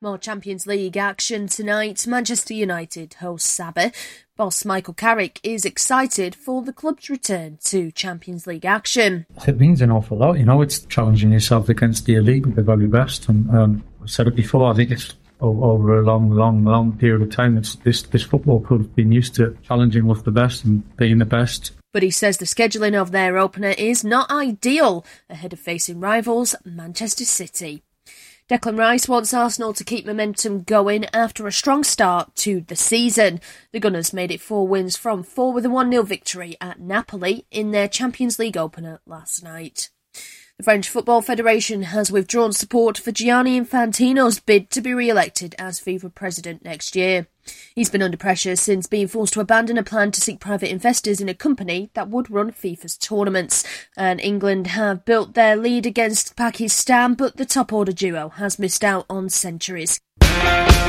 More Champions League action tonight. Manchester United host Sabah. Boss Michael Carrick is excited for the club's return to Champions League action. It means an awful lot, it's challenging yourself against the elite with the very best. And I've said it before, I think it's over a long period of time. This football club has been used to challenging with the best and being the best. But he says the scheduling of their opener is not ideal ahead of facing rivals Manchester City. Declan Rice wants Arsenal to keep momentum going after a strong start to the season. The Gunners made it 4 wins from 4 with a 1-0 victory at Napoli in their Champions League opener last night. The French Football Federation has withdrawn support for Gianni Infantino's bid to be re-elected as FIFA president next year. He's been under pressure since being forced to abandon a plan to seek private investors in a company that would run FIFA's tournaments. And England have built their lead against Pakistan, but the top-order duo has missed out on centuries.